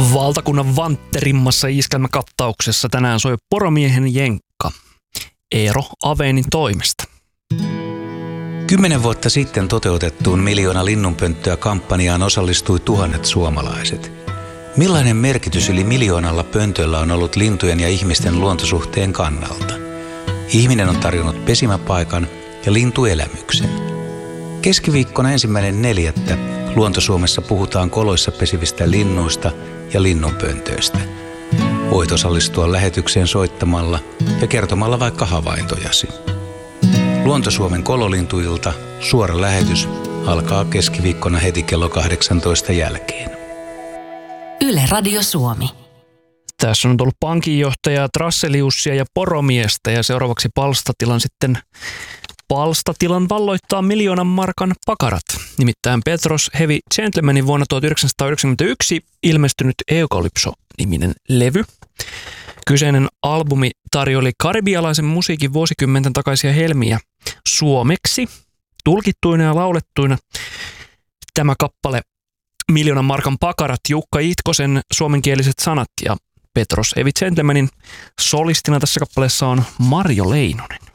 Valtakunnan vantterimmassa iskelmäkattauksessa tänään soi Poromiehen jenkka Eero Avenin toimesta. 10 vuotta sitten toteutettuun 1 miljoona linnunpönttöä -kampanjaan osallistui tuhannet suomalaiset. Millainen merkitys yli 1 miljoonalla pöntöllä on ollut lintujen ja ihmisten luontosuhteen kannalta? Ihminen on tarjonnut pesimäpaikan ja lintuelämyksen. Keskiviikkona 1.4. Luonto-Suomessa puhutaan koloissa pesivistä linnuista ja linnunpöntöistä. Voit osallistua lähetykseen soittamalla ja kertomalla vaikka havaintojasi. Luonto-Suomen kololintuilta suora lähetys alkaa keskiviikkona heti kello 18 jälkeen. Yle Radio Suomi. Tässä on ollut pankinjohtajaa, Trasseliussia ja poromiestä ja seuraavaksi palstatilan valloittaa 1 miljoonan markan pakarat. Nimittäin Petros Heavy Gentlemanin vuonna 1991 ilmestynyt Eukalypso-niminen levy. Kyseinen albumi tarjoili karibialaisen musiikin vuosikymmenten takaisia helmiä suomeksi, tulkittuina ja laulettuina. Tämä kappale 1 miljoonan markan pakarat, Jukka Itkosen suomenkieliset sanat ja Petros Heavy Gentlemanin solistina tässä kappaleessa on Marjo Leinonen.